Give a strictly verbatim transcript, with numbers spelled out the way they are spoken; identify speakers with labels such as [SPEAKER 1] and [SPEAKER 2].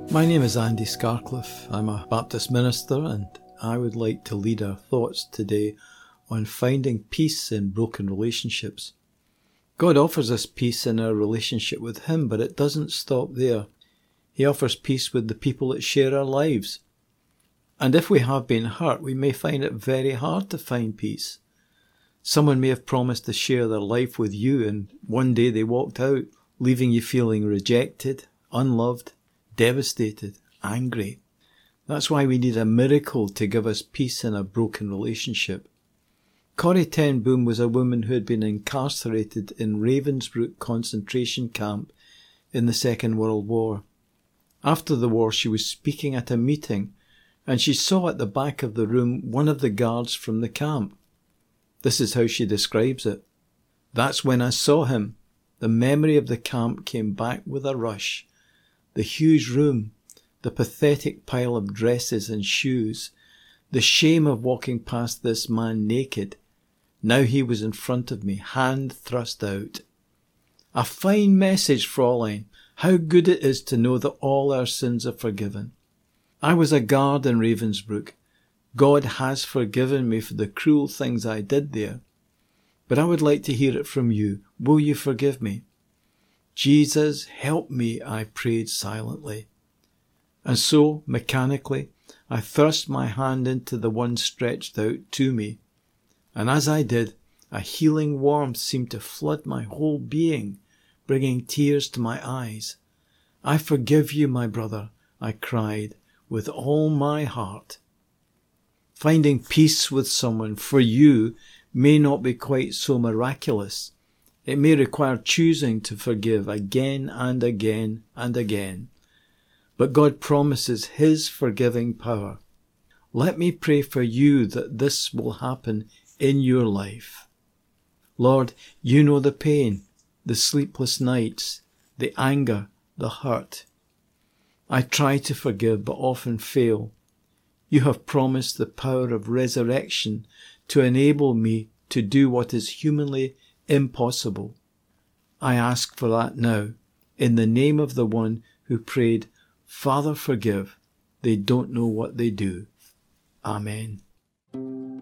[SPEAKER 1] My name is Andy Scarcliffe. I'm a Baptist minister, and I would like to lead our thoughts today on finding peace in broken relationships. God offers us peace in our relationship with Him, but it doesn't stop there. He offers peace with the people that share our lives. And if we have been hurt, we may find it very hard to find peace. Someone may have promised to share their life with you, and one day they walked out, leaving you feeling rejected, unloved, devastated, angry. That's why we need a miracle to give us peace in a broken relationship. Corrie ten Boom was a woman who had been incarcerated in Ravensbrück concentration camp in the Second World War. After the war, she was speaking at a meeting, and she saw at the back of the room one of the guards from the camp. This is how she describes it. "That's when I saw him. The memory of the camp came back with a rush. The huge room, the pathetic pile of dresses and shoes, the shame of walking past this man naked. Now he was in front of me, hand thrust out. A fine message, Fräulein. How good it is to know that all our sins are forgiven. I was a guard in Ravensbrück. God has forgiven me for the cruel things I did there. But I would like to hear it from you. Will you forgive me? Jesus, help me, I prayed silently. And so, mechanically, I thrust my hand into the one stretched out to me. And as I did, a healing warmth seemed to flood my whole being, bringing tears to my eyes. I forgive you, my brother, I cried, with all my heart. Finding peace with someone for you may not be quite so miraculous. It may require choosing to forgive again and again and again. But God promises His forgiving power. Let me pray for you that this will happen in your life. Lord, you know the pain, the sleepless nights, the anger, the hurt. I try to forgive but often fail. You have promised the power of resurrection to enable me to do what is humanly impossible. I ask for that now, in the name of the one who prayed, Father, forgive, they don't know what they do. Amen.